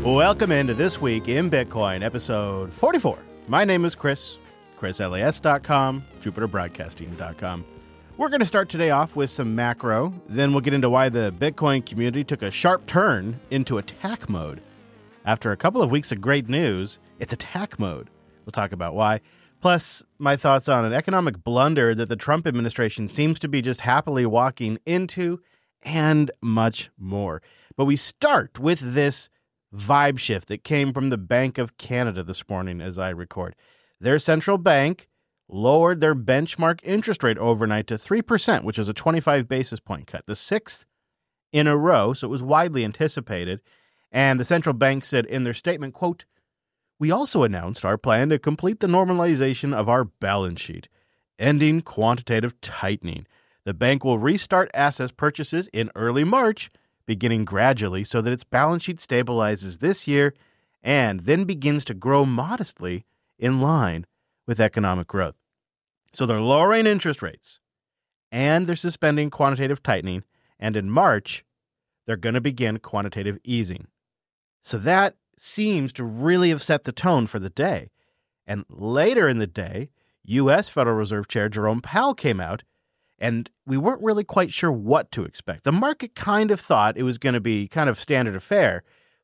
Welcome into This Week in Bitcoin, episode 44. My name is Chris, chrislas.com, jupiterbroadcasting.com. We're going to start today off with some macro, then we'll get into why the Bitcoin community took a sharp turn into attack mode. After a couple of weeks of great news, it's attack mode. We'll talk about why. Plus, my thoughts on an economic blunder that the Trump administration seems to be just happily walking into, and much more. But we start with this vibe shift that came from the Bank of Canada this morning as I record. Their central bank lowered their benchmark interest rate overnight to 3%, which is a 25 basis point cut, the sixth in a row, so it was widely anticipated. And the central bank said in their statement, quote, "We also announced our plan to complete the normalization of our balance sheet, ending quantitative tightening. The bank will restart asset purchases in early March, beginning gradually so that its balance sheet stabilizes this year and then begins to grow modestly in line with economic growth." So they're lowering interest rates and they're suspending quantitative tightening. And in March, they're going to begin quantitative easing. So that seems to really have set the tone for the day. And later in the day, U.S. Federal Reserve Chair Jerome Powell came out, and we weren't really quite sure what to expect. The market kind of thought it was going to be kind of standard affair,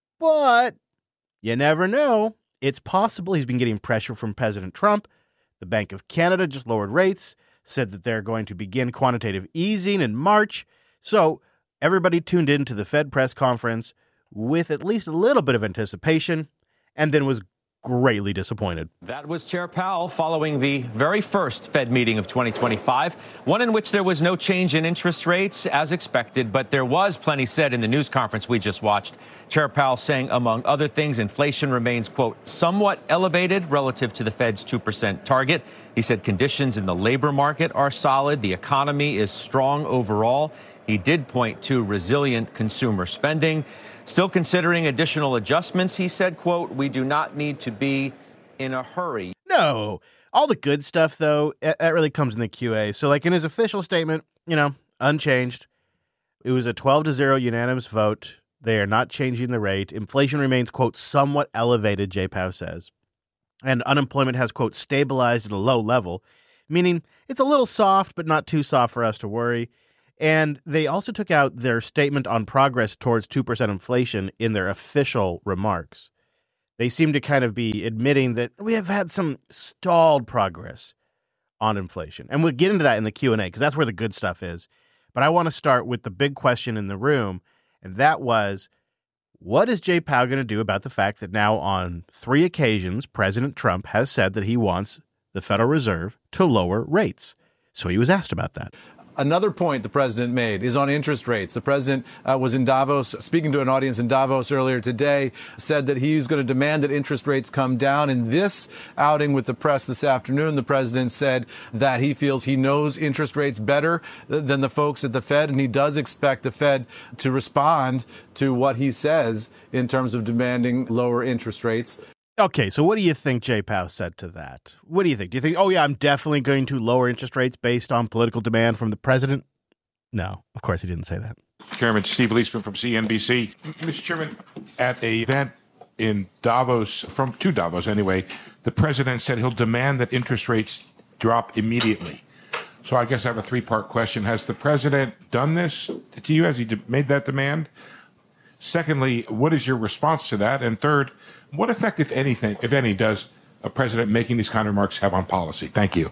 but you never know. It's possible he's been getting pressure from President Trump. The Bank of Canada just lowered rates, said that they're going to begin quantitative easing in March. So everybody tuned in to the Fed press conference with at least a little bit of anticipation, and then was greatly disappointed. That was Chair Powell following the very first Fed meeting of 2025, one in which there was no change in interest rates as expected, but there was plenty said in the news conference we just watched. Chair Powell saying, among other things, inflation remains, quote, somewhat elevated relative to the Fed's 2% target. He said conditions in the labor market are solid. The economy is strong overall. He did point to resilient consumer spending. Still considering additional adjustments, he said, quote, "We do not need to be in a hurry." No. All the good stuff, though, that really comes in the QA. So, like in his official statement, unchanged. It was a 12-0 unanimous vote. They are not changing the rate. Inflation remains, quote, somewhat elevated, Jay Powell says. And unemployment has, quote, stabilized at a low level, meaning it's a little soft, but not too soft for us to worry. And they also took out their statement on progress towards 2% inflation in their official remarks. They seem to kind of be admitting that we have had some stalled progress on inflation. And we'll get into that in the Q&A because that's where the good stuff is. But I want to start with the big question in the room, and that was, what is Jay Powell going to do about the fact that now on 3 occasions, President Trump has said that he wants the Federal Reserve to lower rates? So he was asked about that. Another point the president made is on interest rates. The president was in Davos, speaking to an audience in Davos earlier today, said that he's going to demand that interest rates come down. In this outing with the press this afternoon, the president said that he feels he knows interest rates better than the folks at the Fed, and he does expect the Fed to respond to what he says in terms of demanding lower interest rates. Okay, so what do you think Jay Powell said to that? What do you think? Do you think, oh yeah, I'm definitely going to lower interest rates based on political demand from the president? No, of course he didn't say that. Chairman Steve Leisman from CNBC. Mr. Chairman, at an event in Davos, to Davos anyway, the president said he'll demand that interest rates drop immediately. So I guess I have a 3-part question. Has the president done this to you? Has he made that demand? Secondly, what is your response to that? And third, what effect, if anything, if any, does a president making these kind of remarks have on policy? Thank you.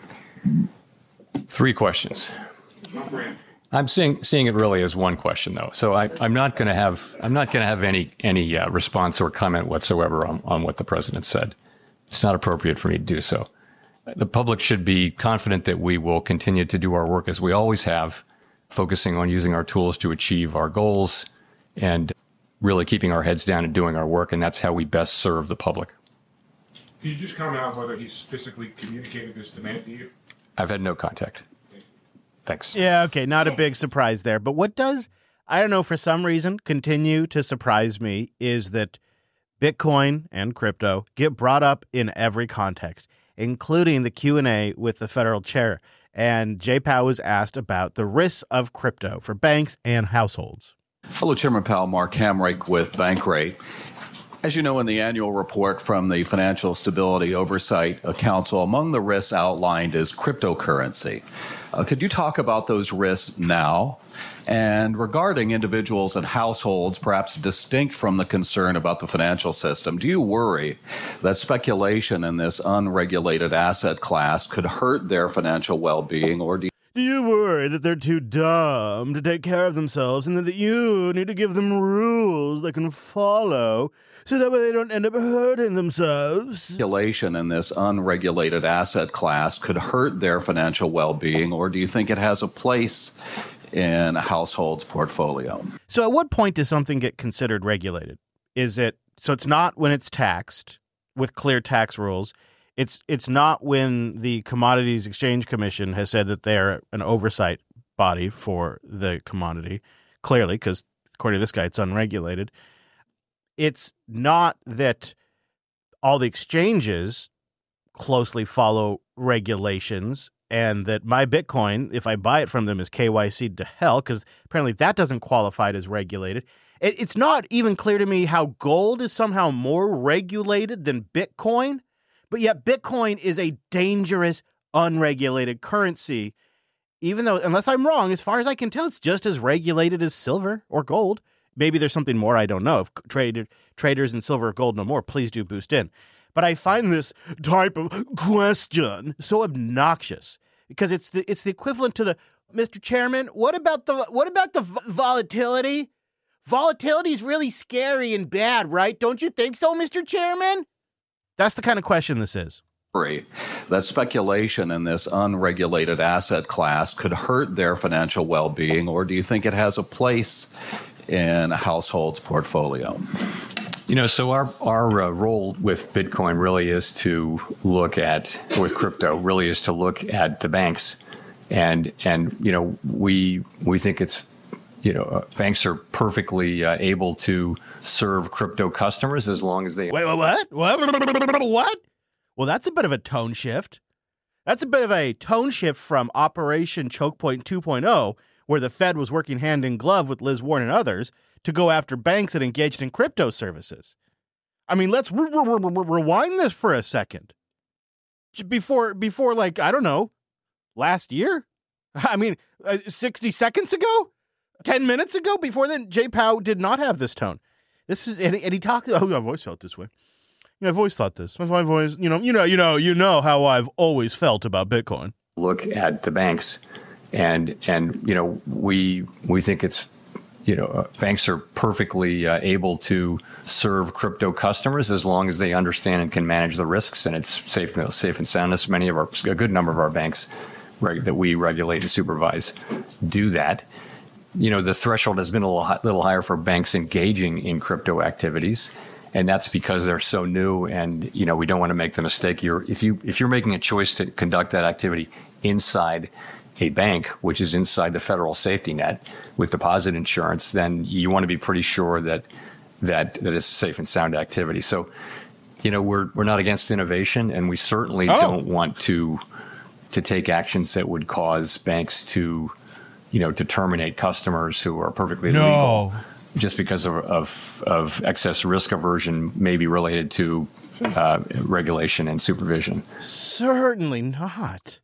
3 questions. I'm seeing it really as one question, though. So I'm not going to have any response or comment whatsoever on what the president said. It's not appropriate for me to do so. The public should be confident that we will continue to do our work as we always have, focusing on using our tools to achieve our goals and really keeping our heads down and doing our work, and that's how we best serve the public. Can you just comment on whether he's physically communicated this demand to you? I've had no contact. Thanks. Yeah, okay, not a big surprise there. But what does, I don't know, for some reason, continue to surprise me is that Bitcoin and crypto get brought up in every context, including the Q&A with the federal chair. And Jay Powell was asked about the risks of crypto for banks and households. Hello, Chairman Powell. Mark Hamrick with Bankrate. As you know, in the annual report from the Financial Stability Oversight Council, among the risks outlined is cryptocurrency. Could you talk about those risks now? And regarding individuals and households, perhaps distinct from the concern about the financial system, do you worry that speculation in this unregulated asset class could hurt their financial well-being, or do you worry that they're too dumb to take care of themselves and that you need to give them rules they can follow so that way they don't end up hurting themselves? Speculation in this unregulated asset class could hurt their financial well-being, or do you think it has a place in a household's portfolio? So at what point does something get considered regulated? Is it, so it's not when it's taxed with clear tax rules. It's not when the Commodities Exchange Commission has said that they're an oversight body for the commodity, clearly, because according to this guy, it's unregulated. It's not that all the exchanges closely follow regulations and that my Bitcoin, if I buy it from them, is KYC'd to hell, because apparently that doesn't qualify as regulated. It's not even clear to me how gold is somehow more regulated than Bitcoin. But yet Bitcoin is a dangerous, unregulated currency, even though, unless I'm wrong, as far as I can tell, it's just as regulated as silver or gold. Maybe there's something more I don't know. If traders in silver or gold know more, please do boost in. But I find this type of question so obnoxious because it's the equivalent to the, Mr. Chairman, what about the volatility? Volatility is really scary and bad, right? Don't you think so, Mr. Chairman? That's the kind of question this is. That speculation in this unregulated asset class could hurt their financial well-being, or do you think it has a place in a household's portfolio? You know, so our role with Bitcoin really is to look at, with crypto, really is to look at the banks. And you know, we think it's, you know, banks are perfectly able to serve crypto customers as long as they... Wait, what? What? Well, that's a bit of a tone shift. That's a bit of a tone shift from Operation Choke Point 2.0, where the Fed was working hand in glove with Liz Warren and others to go after banks that engaged in crypto services. I mean, let's rewind this for a second. Before, like, I don't know, last year? I mean, 60 seconds ago? 10 minutes ago, before then, Jay Powell did not have this tone. This is, and he talked. Oh, I've always felt this way. Yeah, I've always thought this. My voice, you know how I've always felt about Bitcoin. Look at the banks, and you know, we think it's, you know, banks are perfectly able to serve crypto customers as long as they understand and can manage the risks, and it's safe and soundness. A good number of our banks that we regulate and supervise do that. You know, the threshold has been a little higher for banks engaging in crypto activities, and that's because they're so new. And you know, we don't want to make the mistake. If you're making a choice to conduct that activity inside a bank, which is inside the federal safety net with deposit insurance, then you want to be pretty sure that it's a safe and sound activity. So, you know, we're not against innovation, and we certainly don't want to take actions that would cause banks to, you know, to terminate customers who are perfectly legal just because of excess risk aversion, maybe related to regulation and supervision. Certainly not.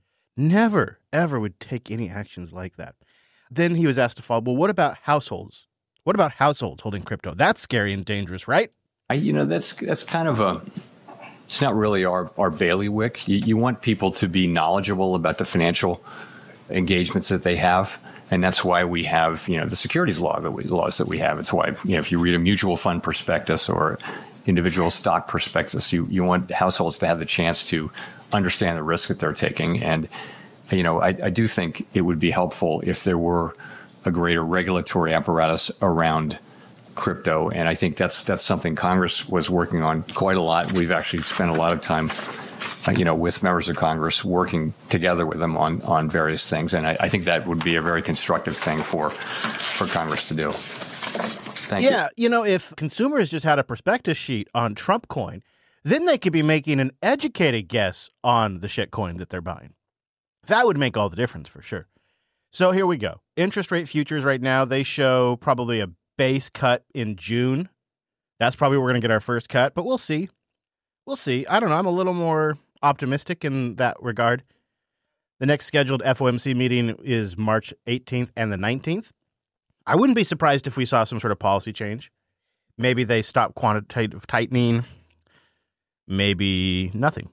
Never, ever would take any actions like that. Then he was asked to follow, well, what about households? What about households holding crypto? That's scary and dangerous, right? You know, that's kind of it's not really our bailiwick. You want people to be knowledgeable about the financial engagements that they have, and that's why we have, you know, the securities laws that we have. It's why, you know, if you read a mutual fund prospectus or individual stock prospectus, you want households to have the chance to understand the risk that they're taking. And you know, I do think it would be helpful if there were a greater regulatory apparatus around crypto, and I think that's something Congress was working on quite a lot. We've actually spent a lot of time, you know, with members of Congress working together with them on various things, and I think that would be a very constructive thing for Congress to do. Thank you. Yeah, you know, if consumers just had a prospectus sheet on Trump coin, then they could be making an educated guess on the shit coin that they're buying. That would make all the difference for sure. So here we go. Interest rate futures right now, they show probably a base cut in June. That's probably where we're going to get our first cut, but we'll see. We'll see. I don't know. I'm a little more optimistic in that regard. The next scheduled FOMC meeting is March 18th and the 19th. I wouldn't be surprised if we saw some sort of policy change. Maybe they stop quantitative tightening. Maybe nothing.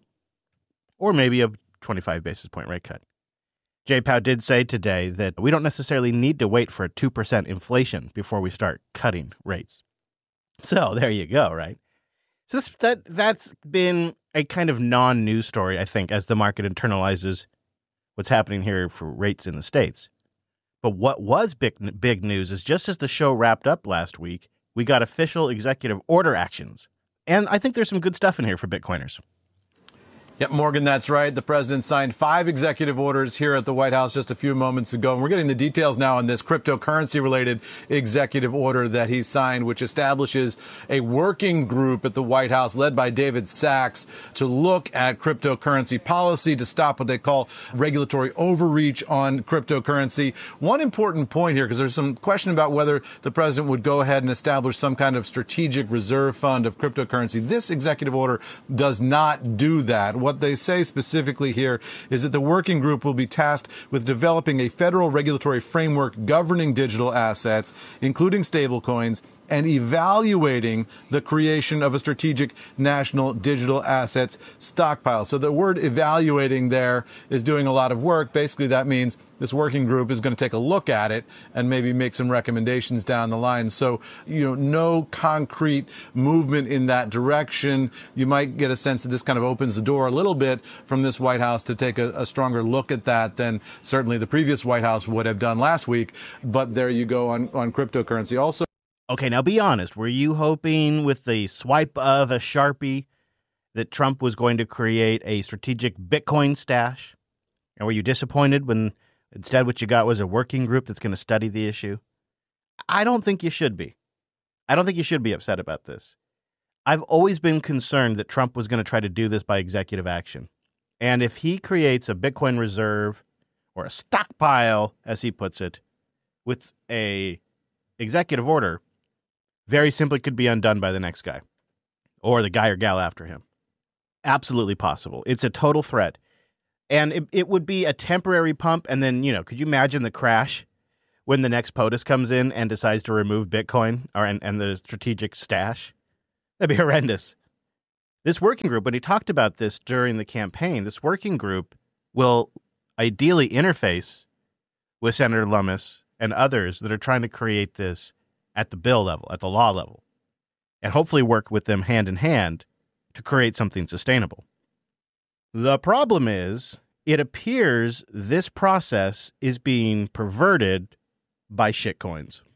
Or maybe a 25 basis point rate cut. Jay Powell did say today that we don't necessarily need to wait for a 2% inflation before we start cutting rates. So there you go, right? So that's been a kind of non-news story, I think, as the market internalizes what's happening here for rates in the States. But what was big news is just as the show wrapped up last week, we got official executive order actions. And I think there's some good stuff in here for Bitcoiners. Yep, Morgan, that's right. The president signed 5 executive orders here at the White House just a few moments ago. And we're getting the details now on this cryptocurrency-related executive order that he signed, which establishes a working group at the White House led by David Sachs to look at cryptocurrency policy to stop what they call regulatory overreach on cryptocurrency. One important point here, because there's some question about whether the president would go ahead and establish some kind of strategic reserve fund of cryptocurrency. This executive order does not do that. What they say specifically here is that the working group will be tasked with developing a federal regulatory framework governing digital assets, including stablecoins, and evaluating the creation of a strategic national digital assets stockpile. So the word evaluating there is doing a lot of work. Basically, that means this working group is going to take a look at it and maybe make some recommendations down the line. So, no concrete movement in that direction. You might get a sense that this kind of opens the door a little bit from this White House to take a stronger look at that than certainly the previous White House would have done last week. But there you go on cryptocurrency. Also, okay, now be honest. Were you hoping with the swipe of a Sharpie that Trump was going to create a strategic Bitcoin stash? And were you disappointed when instead what you got was a working group that's going to study the issue? I don't think you should be. I don't think you should be upset about this. I've always been concerned that Trump was going to try to do this by executive action. And if he creates a Bitcoin reserve or a stockpile, as he puts it, with a executive order, very simply could be undone by the next guy or the guy or gal after him. Absolutely possible. It's a total threat. And it would be a temporary pump. And then, could you imagine the crash when the next POTUS comes in and decides to remove Bitcoin and the strategic stash? That'd be horrendous. This working group, when he talked about this during the campaign, this working group will ideally interface with Senator Lummis and others that are trying to create this at the bill level, at the law level, and hopefully work with them hand in hand to create something sustainable. The problem is, it appears this process is being perverted by shitcoins.